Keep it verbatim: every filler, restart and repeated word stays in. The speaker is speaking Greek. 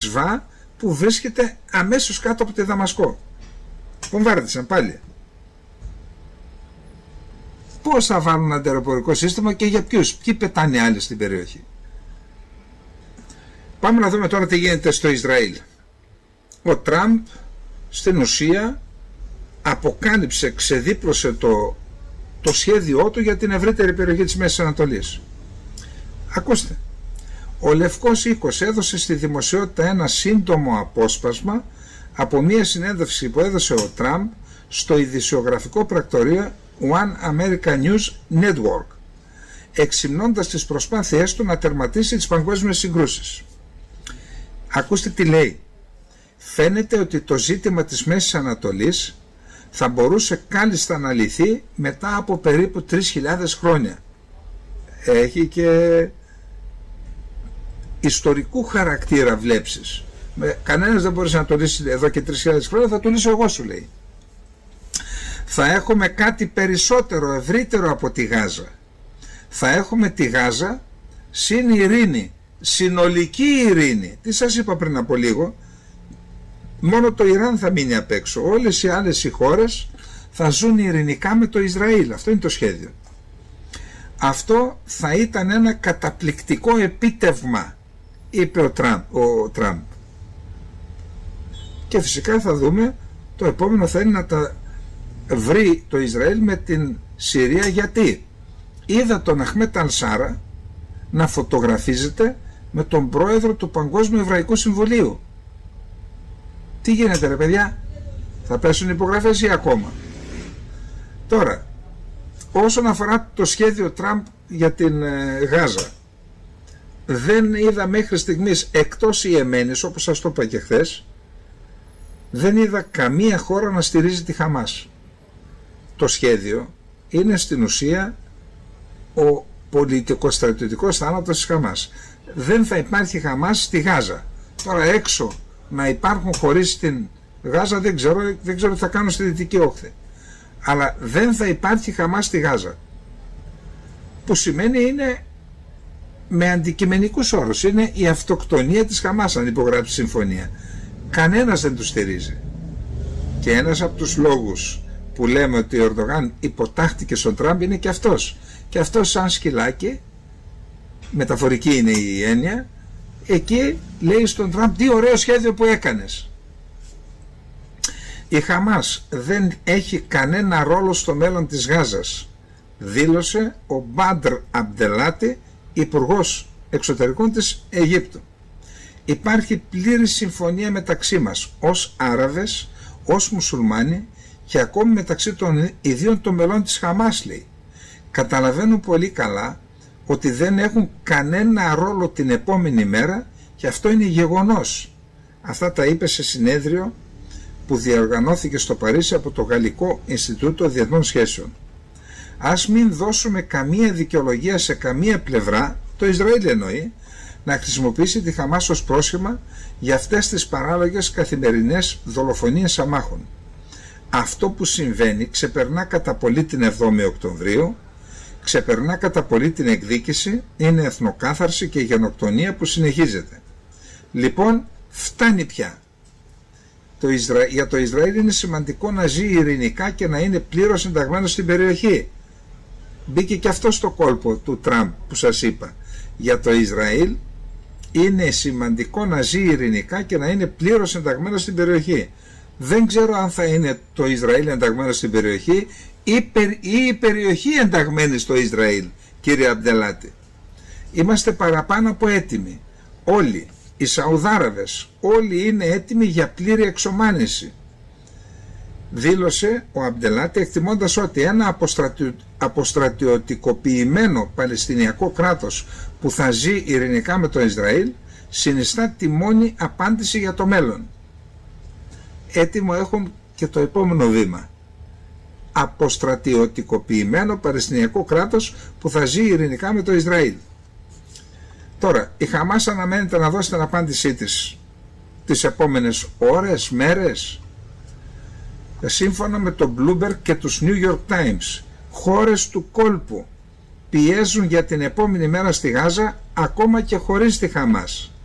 Σβά που βρίσκεται αμέσως κάτω από τη Δαμασκό. Βομβάρδισαν πάλι. Πώς θα βάλουν αντιαεροπορικό σύστημα και για ποιους, ποιοι πετάνε άλλοι στην περιοχή. Πάμε να δούμε τώρα τι γίνεται στο Ισραήλ. Ο Τραμπ στην ουσία αποκάλυψε, ξεδίπλωσε το, το σχέδιό του για την ευρύτερη περιοχή της Μέσης Ανατολής. Ακούστε, ο Λευκός Οίκος έδωσε στη δημοσιότητα ένα σύντομο απόσπασμα από μια συνέντευξη που έδωσε ο Τραμπ στο ειδησιογραφικό πρακτορείο One America News Network, εξυμνώντας τις προσπάθειές του να τερματίσει τις παγκόσμιες συγκρούσεις. Ακούστε τι λέει. Φαίνεται ότι το ζήτημα της Μέσης Ανατολής θα μπορούσε κάλλιστα να λυθεί μετά από περίπου τρεις χιλιάδες χρόνια. Έχει και ιστορικού χαρακτήρα βλέψεις. Κανένας δεν μπορούσε να το λύσει εδώ και τρεις χιλιάδες χρόνια, θα το λύσω εγώ, σου λέει. Θα έχουμε κάτι περισσότερο, ευρύτερο από τη Γάζα. Θα έχουμε τη Γάζα συν ειρήνη, συνολική ειρήνη. Τι σας είπα πριν από λίγο, μόνο το Ιράν θα μείνει απ' έξω. Όλες οι άλλες οι χώρες θα ζουν ειρηνικά με το Ισραήλ. Αυτό είναι το σχέδιο. Αυτό θα ήταν ένα καταπληκτικό επίτευγμα, είπε ο Τραμπ, ο Τραμπ. Και φυσικά θα δούμε, το επόμενο θα είναι να τα βρει το Ισραήλ με την Συρία. Γιατί είδα τον Αχμέτ Αλ-Σάρα να φωτογραφίζεται με τον πρόεδρο του Παγκόσμιου Εβραϊκού Συμβουλίου. Τι γίνεται ρε παιδιά, θα πέσουν υπογραφές ή ακόμα? Τώρα, όσον αφορά το σχέδιο Τραμπ για την ε, Γάζα, δεν είδα μέχρι στιγμής, εκτός Ιεμένης, όπως σας το είπα και χθες, δεν είδα καμία χώρα να στηρίζει τη Χαμάς. Το σχέδιο είναι στην ουσία ο πολιτικο-στρατιωτικός θάνατος της Χαμάς. Δεν θα υπάρχει Χαμάς στη Γάζα. Τώρα έξω να υπάρχουν χωρίς την Γάζα δεν ξέρω, δεν ξέρω τι θα κάνουν στη Δυτική Όχθη. Αλλά δεν θα υπάρχει Χαμάς στη Γάζα. Που σημαίνει είναι με αντικειμενικούς όρους. Είναι η αυτοκτονία της Χαμάς αν υπογράψει συμφωνία. Κανένας δεν του στηρίζει. Και ένας από τους λόγους που λέμε ότι ο Ερντογάν υποτάχτηκε στον Τραμπ είναι και αυτός. Και αυτός σαν σκυλάκι, μεταφορική είναι η έννοια, εκεί λέει στον Τραμπ τι ωραίο σχέδιο που έκανες. Η Χαμάς δεν έχει κανένα ρόλο στο μέλλον της Γάζας, δήλωσε ο Μπάντρ Αμπτελάτη, υπουργός εξωτερικών της Αιγύπτου. Υπάρχει πλήρη συμφωνία μεταξύ μας ως Άραβες, ως Μουσουλμάνοι και ακόμη μεταξύ των ιδίων των μελών της Χαμάς, λέει. Καταλαβαίνουν πολύ καλά ότι δεν έχουν κανένα ρόλο την επόμενη μέρα και αυτό είναι γεγονός. Αυτά τα είπε σε συνέδριο που διοργανώθηκε στο Παρίσι από το Γαλλικό Ινστιτούτο Διεθνών Σχέσεων. Ας μην δώσουμε καμία δικαιολογία σε καμία πλευρά, το Ισραήλ εννοεί, να χρησιμοποιήσει τη Χαμάς ως πρόσχημα για αυτές τις παράλογες καθημερινές δολοφονίες αμάχων. Αυτό που συμβαίνει ξεπερνά κατά πολύ την εβδόμη Οκτωβρίου, ξεπερνά κατά πολύ την εκδίκηση, είναι εθνοκάθαρση και γενοκτονία που συνεχίζεται. Λοιπόν, φτάνει πια. Το Ισρα... Για το Ισραήλ είναι σημαντικό να ζει ειρηνικά και να είναι πλήρως ενταγμένο στην περιοχή. Μπήκε και αυτό στο κόλπο του Τραμπ που σας είπα. Για το Ισραήλ είναι σημαντικό να ζει ειρηνικά και να είναι πλήρως ενταγμένο στην περιοχή. Δεν ξέρω αν θα είναι το Ισραήλ ενταγμένο στην περιοχή ή, περι... ή η περιοχή ενταγμένη στο Ισραήλ, κύριε Αμπτελάτη. Είμαστε παραπάνω από έτοιμοι. Όλοι, οι Σαουδάραβες, όλοι είναι έτοιμοι για πλήρη εξομάνηση. Δήλωσε ο Αμπτελάτη, εκτιμώντας ότι ένα αποστρατιω... αποστρατιωτικοποιημένο Παλαιστινιακό κράτος που θα ζει ειρηνικά με το Ισραήλ συνιστά τη μόνη απάντηση για το μέλλον. Έτοιμο έχουν και το επόμενο βήμα. Αποστρατιωτικοποιημένο Παλαιστινιακό κράτος που θα ζει ειρηνικά με το Ισραήλ. Τώρα, η Χαμάς αναμένεται να δώσει την απάντησή της τις επόμενες ώρες, μέρες. Σύμφωνα με το Bloomberg και τους New York Times, χώρες του κόλπου πιέζουν για την επόμενη μέρα στη Γάζα ακόμα και χωρίς τη Χαμάς.